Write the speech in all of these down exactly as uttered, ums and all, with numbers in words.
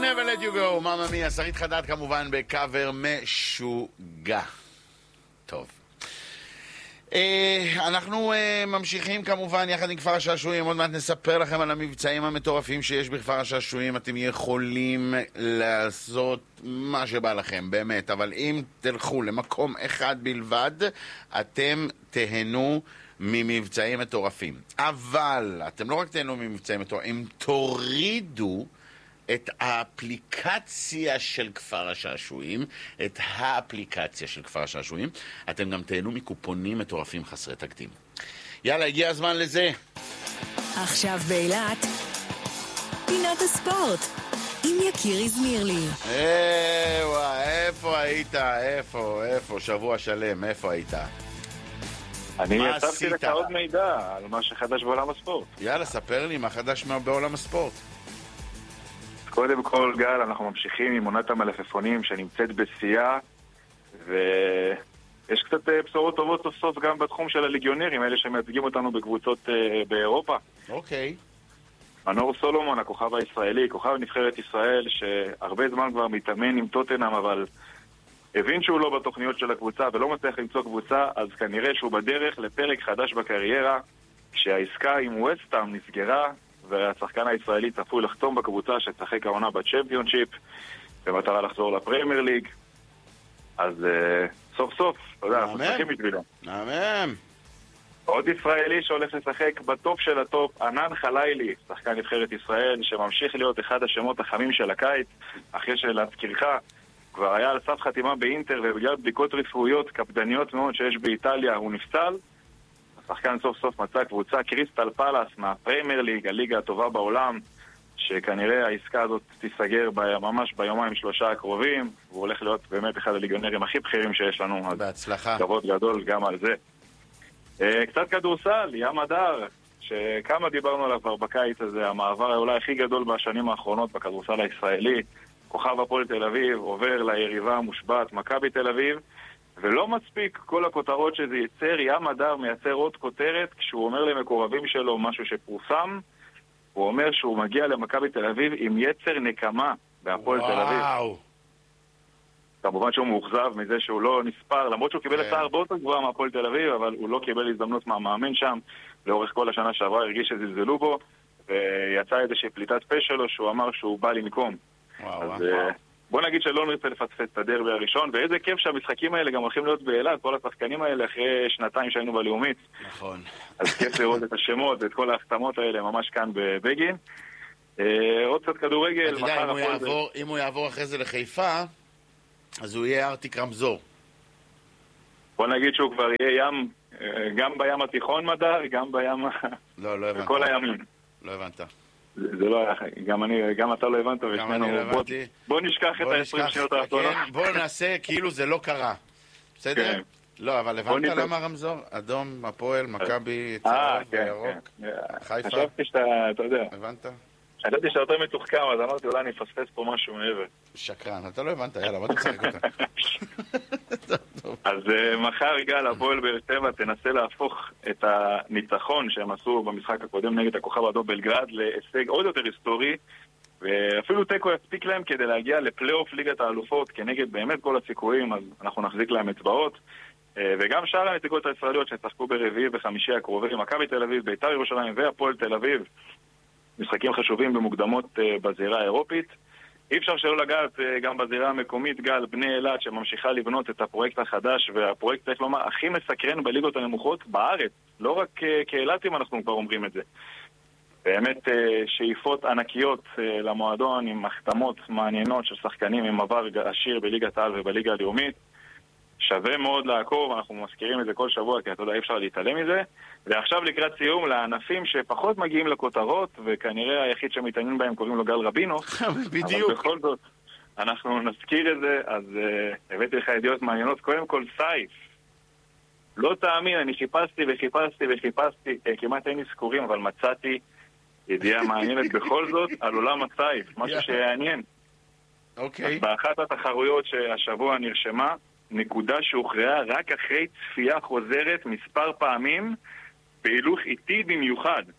never let you go, מאמה מיה, שרית חדד כמובן בקאבר משוגע. טוב. אנחנו ממשיכים כמובן יחד עם כפר השעשועים. עוד מעט נספר לכם על המבצעים המטורפים שיש בכפר השעשועים. אתם יכולים לעשות מה שבא לכם, באמת, אבל אם תלכו למקום אחד בלבד, אתם תהנו ממבצעים מטורפים. אבל אתם לא רק תהנו ממבצעים מטורפים, תורידו את האפליקציה של כפר השעשועים, את האפליקציה של כפר השעשועים, אתם גם תהנו מקופונים מטורפים חסרי תקדים. יאללה, הגיע הזמן לזה. עכשיו באילת, פינת הספורט, עם יקיר הזמירלי. איווה, איפה היית? איפה? איפה? שבוע שלם, איפה היית? אני יצבתי לך עוד מידע על מה שחדש בעולם הספורט. יאללה, ספר לי מה חדש בעולם הספורט. קודם כל, גל, אנחנו ממשיכים עם עונת המלפפונים שנמצאת בשיאה, ויש קצת בשורות טובות סוף סוף גם בתחום של הליגיונרים, אלה שמייצגים אותנו בקבוצות באירופה. אוקיי. מנור סולומון, הכוכב הישראלי, כוכב נבחרת ישראל, שהרבה זמן כבר מתאמן עם טוטנהאם, אבל הבין שהוא לא בתוכניות של הקבוצה ולא מצליח למצוא קבוצה, אז כנראה שהוא בדרך לפרק חדש בקריירה, כשהעסקה עם ווסטהאם נסגרה, והשחקן הישראלי צפוי לחתום בקבוצה שתשחק העונה בצ'מפיונשיפ במטרה לחזור לפרמייר ליג. אז uh, סוף סוף, אתה יודע, אנחנו משחקים בשבילו. נאמן. עוד ישראלי שהולך לשחק בטופ של הטופ, ענן חלילי, שחקן נבחרת ישראל שממשיך להיות אחד השמות החמים של הקיץ, אחרי שלהזכירך כבר היה על סף חתימה באינטר, ובגלל בדיקות רפואיות קפדניות מאוד שיש באיטליה הוא נפסל. השחקן סוף סוף מצא קבוצה, קריסטל פלאס מהפרמייר ליג, הליגה הטובה בעולם, שכנראה העסקה הזאת תיסגר ממש ביומיים שלושה הקרובים, והוא הולך להיות באמת אחד הליגיונרים הכי בכירים שיש לנו. בהצלחה. כבוד גדול גם על זה. קצת כדורסל, ים הדר, שכמה דיברנו עליו כבר בקיץ הזה, המעבר אולי הכי גדול בשנים האחרונות בכדורסל הישראלי, כוכב הפועל תל אביב עובר ליריבה המושבעת מכבי תל אביב, ולא מספיק כל הכותרות שזה ייצר, ים הדר מייצר עוד כותרת כשהוא אומר למקורבים שלו משהו שפורסם, הוא אומר שהוא מגיע למכבי תל אביב עם יצר נקמה בהפועל תל אביב. וואו. כמובן שהוא מאוכזב מזה שהוא לא נספר, למרות שהוא קיבל הצעה הרבה יותר גבוהה מהפועל תל אביב, אבל הוא לא קיבל הזדמנות מהמאמן שם, לאורך כל השנה שעברה הרגיש שזלזלו בו, ויצא איזושהי פליטת פה שלו שהוא אמר שהוא בא לנקום. וואו, אז וואו. בוא נגיד שלא נרצה לפספס את הדרבי הראשון, ואיזה כיף שהמשחקים האלה גם הולכים להיות באילת, כל השחקנים האלה אחרי שנתיים שהיינו בלאומית. נכון. אז כיף לראות את השמות ואת כל ההחתמות האלה ממש כאן בבגין. עוד קצת כדורגל. אתה יודע, אם הוא יעבור, אם הוא יעבור אחרי זה לחיפה, אז הוא יהיה ארטיק רמזור. בוא נגיד שהוא כבר יהיה ים, גם בים התיכון מדר, גם בים... לא, לא הבנת. בכל הימים. לא הבנת. זה לא היה, גם אני, גם אתה לא הבנת. גם אני לא הבנתי. בוא נשכח את ה-עשרים שניות האחרונות. בוא נעשה כאילו זה לא קרה. בסדר? לא, אבל הבנת למה רמזור? אדום, הפועל, מכבי, צהוב וירוק, חיפה. חשבתי שאתה, אתה יודע. הבנת? חשבתי שאתה יותר מתוחכם, אז אמרתי אולי אני אפספס פה משהו מעבר. שקרן, אתה לא הבנת, יאללה, בוא תצחק אותה. אז מחר גל, הפועל באר שבע תנסה להפוך את הניצחון שהם עשו במשחק הקודם נגד הכוכב האדום בלגרד להישג עוד יותר היסטורי, ואפילו תיקו יספיק להם כדי להגיע לפלייאוף ליגת האלופות כנגד באמת כל הסיכויים, אז אנחנו נחזיק להם אצבעות. וגם שאר הנציגות הישראליות שצחקו ברביעי וחמישי הקרובים, מכבי תל אביב, בית"ר ירושלים והפועל תל אביב, משחקים חשובים במוקדמות בזירה האירופית. אי אפשר שלא לגעת גם בזירה המקומית, גל, בני אילת שממשיכה לבנות את הפרויקט החדש, והפרויקט צריך לומר הכי מסקרן בליגות הנמוכות בארץ, לא רק כאילתים אנחנו כבר אומרים את זה. באמת שאיפות ענקיות למועדון עם החתמות מעניינות של שחקנים עם עבר עשיר בליגת העל ובליגה הלאומית. שווה מאוד לעקוב, אנחנו מזכירים את זה כל שבוע, כי אתה יודע, אי אפשר להתעלם מזה. ועכשיו לקראת סיום, לענפים שפחות מגיעים לכותרות, וכנראה היחיד שמתעניין בהם קוראים לו גל רבינו. בדיוק. אבל בכל זאת, אנחנו נזכיר את זה, אז uh, הבאתי לך ידיעות מעניינות. קודם כל, סייף. לא תאמין, אני חיפשתי וחיפשתי וחיפשתי, uh, כמעט אין נזכורים, אבל מצאתי ידיעה מעניינת בכל זאת על עולם הסייף, משהו שיעניין. אוקיי. באחת התחרויות שהשבוע נרשמה, נקודה שהוכרעה רק אחרי צפייה חוזרת מספר פעמים בהילוך איטי במיוחד,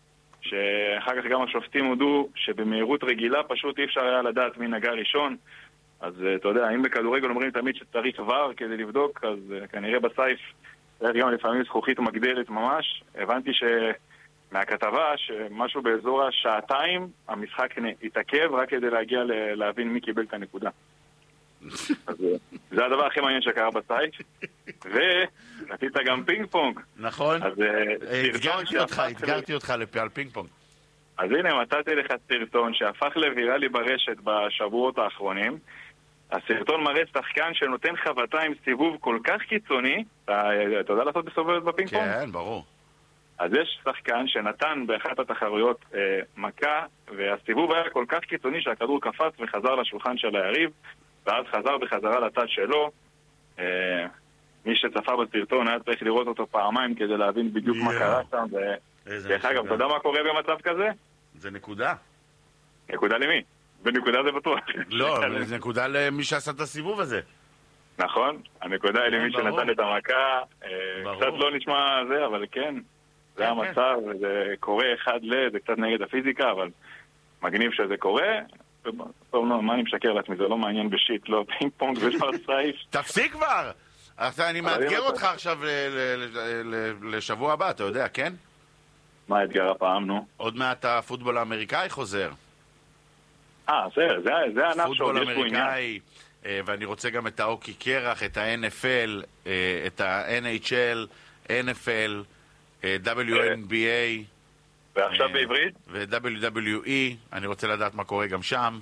שאחר כך גם השופטים הודו שבמהירות רגילה פשוט אי אפשר היה לדעת מי נגע ראשון. אז אתה יודע, אם בכדורגל אומרים תמיד שצריך ור כדי לבדוק, אז כנראה בסייף יש גם לפעמים זכוכית מגדלת ממש. הבנתי שמהכתבה שמשהו באזור השעתיים המשחק התעכב רק כדי להגיע להבין מי קיבל את הנקודה. אז זה הדבר הכי מעניין שקרה בסייף. ורצית גם פינג פונג. נכון. אתגרתי אותך, אתגרתי אותך על פינג פונג. אז הנה, מצאתי לך סרטון שהפך לוויראלי ברשת בשבועות האחרונים. הסרטון מראה שחקן שנותן חבטה עם סיבוב כל כך קיצוני. אתה, אתה יודע לעשות בסובבת בפינג פונג? כן, ברור. אז יש שחקן שנתן באחת התחרויות אה, מכה, והסיבוב היה כל כך קיצוני שהכדור קפץ וחזר לשולחן של היריב, ואז חזר בחזרה לצד שלו. אה, מי שצפה בסרטון היה צריך לראות אותו פעמיים כדי להבין בדיוק yeah. מה קרה שם. דרך אגב, אתה יודע מה קורה במצב כזה? זה נקודה. נקודה למי? בנקודה זה בטוח. לא, זה נקודה למי שעשה את הסיבוב הזה. נכון, הנקודה היא למי שנתן את המכה. קצת לא נשמע זה, אבל כן, זה המצב, זה קורה אחד ל... זה קצת נגד הפיזיקה, אבל מגניב שזה קורה. טוב, לא, מה אני משקר לעצמי? זה לא מעניין בשיט, לא פינג פונג ולא סייף. תפסיק כבר! אני מאתגר אותך עכשיו לשבוע הבא, אתה יודע, כן? מה האתגר הפעם, נו? עוד מעט הפוטבול האמריקאי חוזר. אה, זה, זה, זה הענף פוטבול אמריקאי, ואני רוצה גם את האוקי קרח, את ה-אן אף אל, את ה-אן אייץ' אל, אן אף אל, דאבליו אן בי איי. ועכשיו בעברית? ו-דאבליו דאבליו אי, אני רוצה לדעת מה קורה גם שם.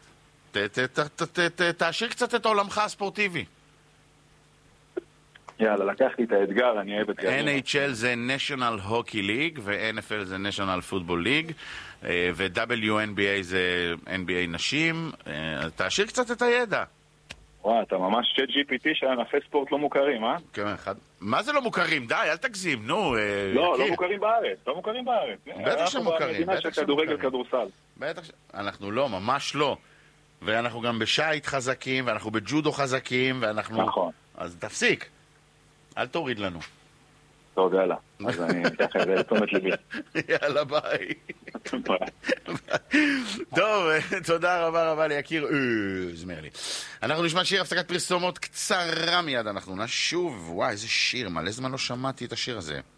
תעשיר קצת את עולמך הספורטיבי. יאללה, לקחתי את האתגר, אני אוהב את זה. אן אייץ' אל זה National Hockey League, ו-אן אף אל זה National Football League, ו-דאבליו אן בי איי זה אן בי איי נשים. תעשיר קצת את הידע. וואו, אתה ממש צ'אט ג'י פי טי שענפי ספורט לא מוכרים, אה? כן, אחד. מה זה לא מוכרים? די, אל תגזים, נו. לא, לא מוכרים בארץ, לא מוכרים בארץ. בטח שמוכרים. מדינה של כדורגל כדורסל. בטח ש... אנחנו לא, ממש לא. ואנחנו גם בשייט חזקים, ואנחנו בג'ודו חזקים, ואנחנו... נכון. אז תפסיק. אל תוריד לנו. טוב, יאללה. אז אני אקח את זה לתשומת ליבי. יאללה, ביי. טוב, תודה רבה רבה ליקיר זמרלי. אנחנו נשמע שיר הפסקת פרסומות קצרה מיד, אנחנו נשוב. וואי, איזה שיר, מלא זמן לא שמעתי את השיר הזה.